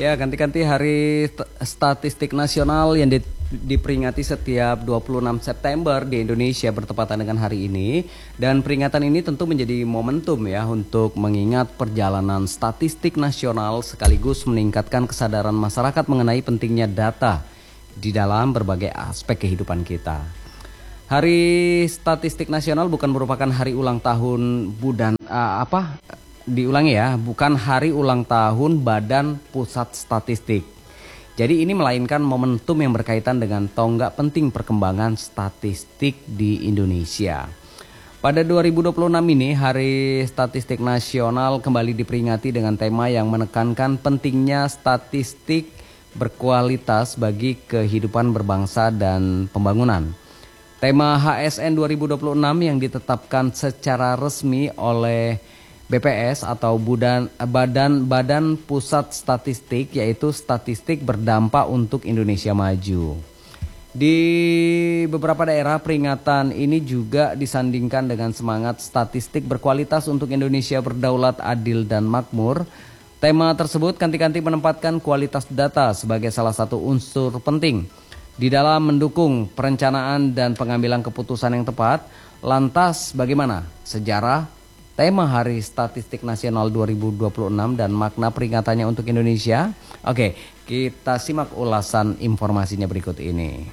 Ya, ganti-ganti Hari Statistik Nasional yang diperingati setiap 26 September di Indonesia bertepatan dengan hari ini. Dan peringatan ini tentu menjadi momentum ya untuk mengingat perjalanan statistik nasional sekaligus meningkatkan kesadaran masyarakat mengenai pentingnya data di dalam berbagai aspek kehidupan kita. Hari Statistik Nasional bukan merupakan hari ulang tahun diulangi ya, bukan hari ulang tahun Badan Pusat Statistik. Jadi ini melainkan momentum yang berkaitan dengan tonggak penting perkembangan statistik di Indonesia. Pada 2026 ini, Hari Statistik Nasional kembali diperingati dengan tema yang menekankan pentingnya statistik berkualitas bagi kehidupan berbangsa dan pembangunan. Tema HSN 2026 yang ditetapkan secara resmi oleh BPS atau Badan Pusat Statistik, yaitu statistik berdampak untuk Indonesia maju. Di beberapa daerah peringatan ini juga disandingkan dengan semangat statistik berkualitas untuk Indonesia berdaulat, adil, dan makmur. Tema tersebut ganti-ganti menempatkan kualitas data sebagai salah satu unsur penting di dalam mendukung perencanaan dan pengambilan keputusan yang tepat. Lantas bagaimana sejarah tema Hari Statistik Nasional 2026 dan makna peringatannya untuk Indonesia? Oke, kita simak ulasan informasinya berikut ini.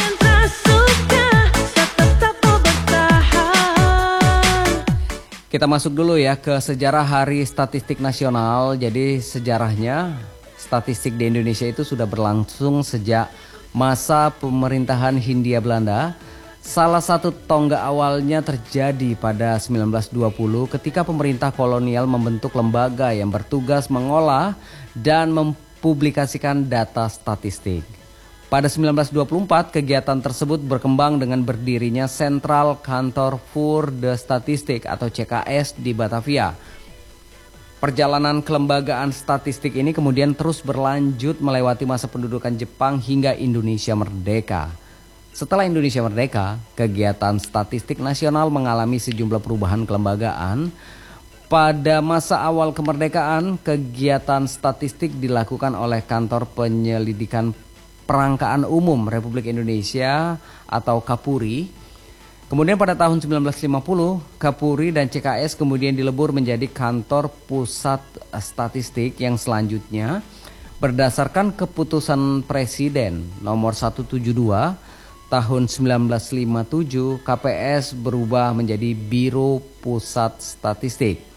Kita masuk dulu ya ke sejarah Hari Statistik Nasional. Jadi sejarahnya statistik di Indonesia itu sudah berlangsung sejak masa pemerintahan Hindia Belanda. Salah satu tonggak awalnya terjadi pada 1920 ketika pemerintah kolonial membentuk lembaga yang bertugas mengolah dan mempublikasikan data statistik. Pada 1924 kegiatan tersebut berkembang dengan berdirinya Central Kantor voor de Statistiek atau CKS di Batavia. Perjalanan kelembagaan statistik ini kemudian terus berlanjut melewati masa pendudukan Jepang hingga Indonesia merdeka. Setelah Indonesia merdeka, kegiatan statistik nasional mengalami sejumlah perubahan kelembagaan. Pada masa awal kemerdekaan, kegiatan statistik dilakukan oleh Kantor Penyelidikan Perangkaan Umum Republik Indonesia atau Kapuri. Kemudian pada tahun 1950, Kapuri dan CKS kemudian dilebur menjadi Kantor Pusat Statistik yang selanjutnya berdasarkan keputusan Presiden nomor 172 tahun 1957, KPS berubah menjadi Biro Pusat Statistik.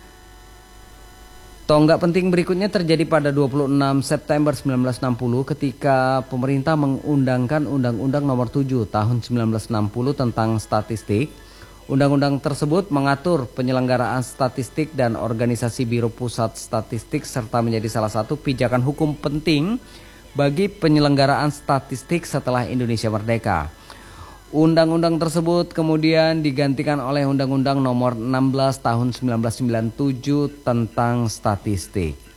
Tonggak penting berikutnya terjadi pada 26 September 1960 ketika pemerintah mengundangkan Undang-Undang Nomor 7 Tahun 1960 tentang statistik. Undang-undang tersebut mengatur penyelenggaraan statistik dan organisasi Biro Pusat Statistik serta menjadi salah satu pijakan hukum penting bagi penyelenggaraan statistik setelah Indonesia merdeka. Undang-undang tersebut kemudian digantikan oleh Undang-Undang Nomor 16 Tahun 1997 tentang statistik.